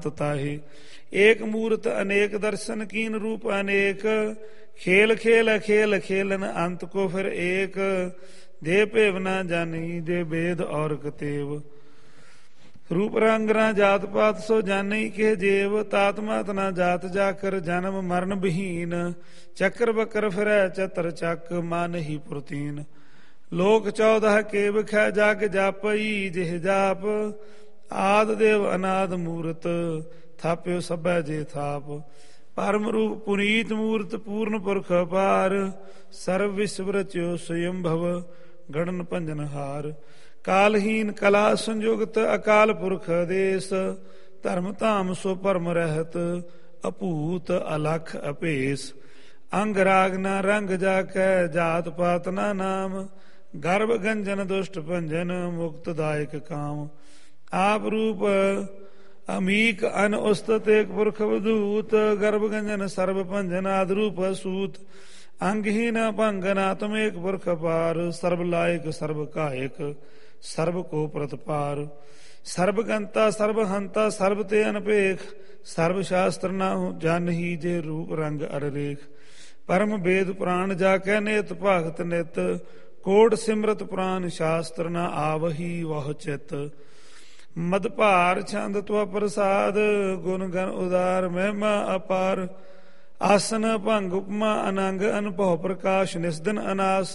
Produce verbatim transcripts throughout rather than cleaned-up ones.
ताहि। एक मूर्त अनेक दर्शन कीन रूप अनेक, खेल खेल खेल खेलन अंत को फिर एक। दे भेव न जानी जे वेद और कतेव, रूप रंग न जात पात सो जानी के जेव। तात मात न जात जाकर जन्म मरण विहीन, चक्र बकर फिरै चतर चक मान ही पुरतीन। लोक चौदह के बिखै जाग जापई जिह जाप, आद देव अनाद मूरत थाप्यो सबै जे थाप। परम रूप पुनीत मूर्त पूर्ण पुरख अपार, सर्व विश्व रच्यो स्वयं भव गणन भंजन हार। कालहीन कला संयुक्त अकाल पुरख आदेश, धर्म धाम सो परम रहत अपूत अलख अपेस। अंग राग न रंग जाकै जात पात न नाम, गर्भ गंजन दुष्ट भंजन मुक्तदायक काम। आप रूप अमीक अन उस्तत एक पुरख अवधूत, गर्भ गंजन सर्व भंजन आदि रूप सूत। अंगहीन भंगन आत्म एक पुरख पार, सर्व लायक सर्व कायक सर्व को प्रतपार। सर्व गंता सर्व हंता सर्व ते अनपेख, सर्व शास्त्र न जान ही जे रूप रंग अररेख। परम वेद पुराण जाकै नेत भागत नित, कोट सिमरत पुराण शास्त्र न आवही वह चित। मद भार छंद त्वा प्रसाद, गुण गण उदार महिमा अपार। आसन भंग उपमा अनंग अनुभव प्रकाश निस्दन अनास।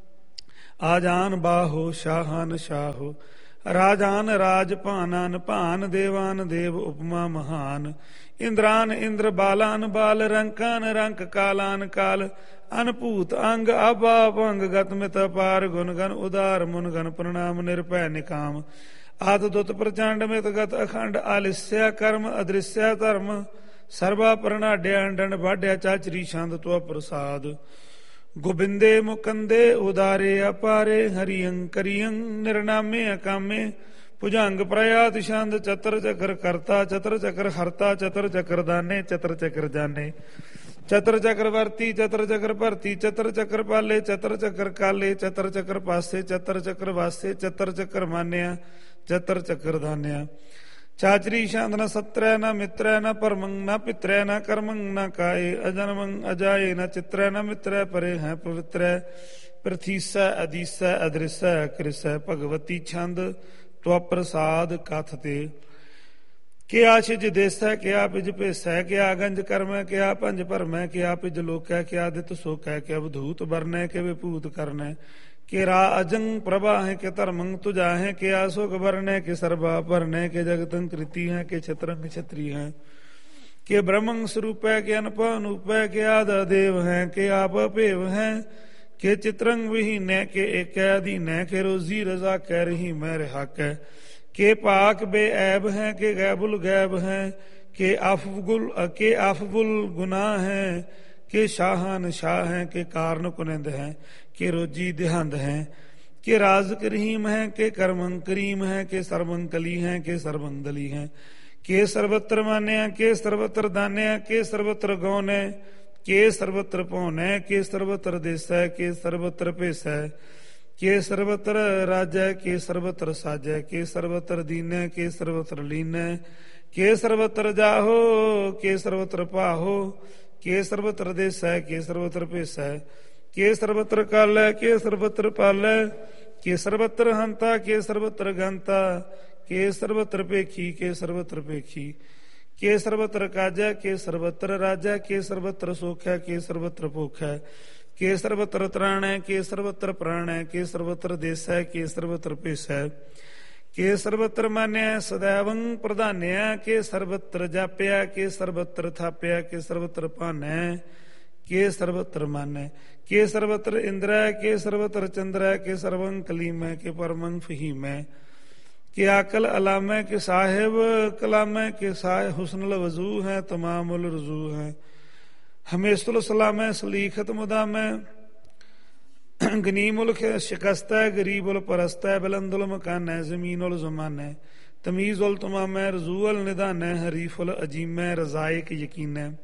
आजान बाहो शाहन शाहो, राजान राज भानान भान। देवान देव उपमा महान, इंद्रान इंद्र बालान बाल। रंकान रंक कालान काल, अनभूत अंग आबा भंग गत मित अपार। गुण गण उदार मुन गण प्रणाम निरभय निकाम। आद दुत प्रचंड मित गत अखंड आलिस्या कर्म अदृश्य धर्म। सर्वा प्रणाड्या डंड बाढ़या चाचरी छंद त्वा प्रसाद। गोबिंदे मुकंदे उदारे अपारे, हरियं करियं निर्नामे अकामे। भुजंग प्रयात छंद चतर चक्र करता, चतर चक्र हरता चतर चक्र दाने चतर चक्र जाने। चतर चक्रवर्ती चतर चक्र भरती, चतर चक्र पाले चतर चक्र काले। चतर चक्र पासे चतर चक्र वासे, चतर चक्र मान्या चतर चक्र धान्या। चाचरी छंद न सत्रय न मित्रय न परमंग न पित्रय न कर्मंग न काये। अजन्मंग अजाये न चित्रय न मित्रय परे हैं पवित्र। प्रथीसय अधीसय अदृश्य कृसय, भगवती छंद त्वा प्रसाद कथते। क्या छिज देसै क्या पिज भेसै, क्या गंज कर्मै क्या पंज भरमै। क्या पिज लोकै क्या दित सोकै, क्या अवधूत बरनै के विभूत करनै। के रा अजंग प्रभा है के धर्मंग तुझा है, के आसुख बरनै के सर्वा भरनै। के जगतंग कृति है के छत्रंग छत्री है, के ब्रह्मंग स्वरूप है के अनप अनूप है। के आदा देव है के आप अपेव है, के चित्रंग विहीन के एक अधीन है। के रोजी रजा कह रही मैं रहा कै, के पाक बेऐब हैं के गैबुल गैब हैं। के आफगुल के आफबुल गुनाह हैं, के शाहान शाह हैं। के कारण कुनिंद हैं, के रोजी देहंद हैं। के राज करीम हैं, के कर्मं करीम हैं। के सर्वं कली हैं, के सर्वं दली हैं। के सर्वत्र मान्या के सर्वत्र दान्या, के सर्वत्र गौन है। के सर्वत्र पौन है, के सर्वत्र देश है। के सर्वत्र पेश है, के सर्वत्र राजय। के सर्वत्र साजय, के सर्वत्र दीन है। के सर्वत्र लीन है, के सर्वत्र जाहो। के सर्वत्र पाहो, के सर्वत्र देश है। के सर्वत्र पेश है, के सर्वत्र काल है। के सर्वत्र पाल है, के सर्वत्र हंता। के सर्वत्र गंता, के सर्वत्र पेखी। के सर्वत्र पेखी, के सर्वत्र काजय। के सर्वत्र राजा, के सर्वत्र सुख है। के सर्वत्र भूख है, के सर्वत्र त्राण है। के सर्वत्र प्राण है, के सर्वत्र देश है। के सर्वत्र पेश है, के सर्वत्र मान्य सदैवं प्रधान्य। के सर्वत्र जाप्या, के सर्वत्र थाप्या। के सर्वत्र पान है, के सर्वत्र मान्य। के सर्वत्र इंद्र है, के सर्वत्र चंद्र है। के सर्वं कलीम है, के परमं फहीम है। के आकल अलाम है, के साहिब कलाम है। के साह हुस्नुल वजू है, तमामुल रजू है। हमेशुल सलाम है, सलीखत मुदाम है। गनीमुल शिकस्त है, गरीबुल परस्त है। बुलंदुल मकान है, जमीनुल जमान है। तमीजुल तमाम है, रजूअल निदान है। हरीफुल अजीम है, रजाइक यकीन है।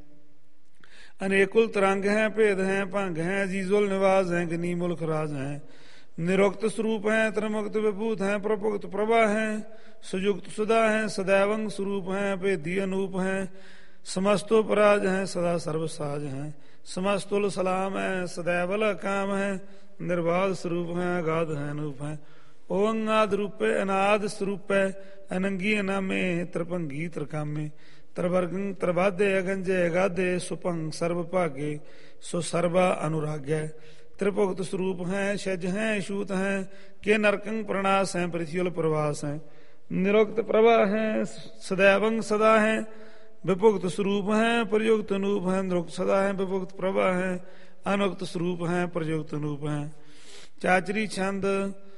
अनेकुल तरंग हैं, भेद हैं, भंग हैं। अजीजुल निवाज हैं, गनीमुल खराज हैं। निरुक्त स्वरूप हैं, त्रिमुक्त विभूत हैं, प्रभुक्त प्रभा हैं, सुयुक्त सुधा हैं, सदैवंग स्वरूप हैं, भेदी अनूप हैं, समस्तो पराज हैं, सदा सर्वसाज हैं, समस्तुल सलाम हैं, सदैवल काम हैं, निर्बाध स्वरूप हैं, अगाध हैं, अनूप हैं। ओंगाद रूपे अनाद स्वरूपे, अनंगी अनामे, त्रिभंगी त्रिकामे, त्रिवर्गं त्रिबाधे, अगंजे अगाधे, सुपंग सर्वभागे, सो सर्वा अनुराग्य। त्रिभुक्त स्वरूप हैं, शज हैं, शूत हैं, के नरकंग प्रणास हैं, पृथ्वील प्रवास हैं, निरुक्त प्रभा हैं, सदैवंग सदा हैं, विभुक्त स्वरूप हैं, प्रयुक्त अनूप हैं, निरुक्त सदा हैं, विभुक्त प्रभा हैं, अनुक्त स्वरूप हैं, प्रयुक्त अनूप हैं। चाचरी छंद